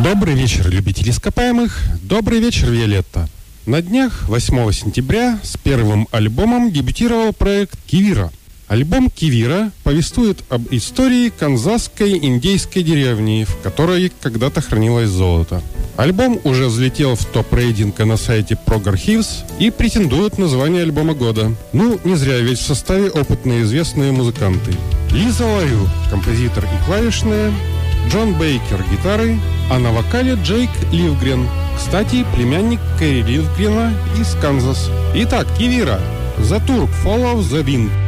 Добрый вечер, любители ископаемых. Добрый вечер, Виолетта. На днях, 8 сентября, с первым альбомом дебютировал проект «Кивира». Альбом «Кивира» повествует об истории канзасской индейской деревни, в которой когда-то хранилось золото. Альбом уже взлетел в топ-рейтинга на сайте Prog Archives и претендует на звание альбома года. Ну, не зря, ведь в составе опытные известные музыканты. Лиза Ларю, композитор и клавишная, Джон Бейкер, гитары, а на вокале Джейк Ливгрен. Кстати, племянник Кэрри Ливгрена из Канзас. Итак, Кивира. The Turk Follows the Wind.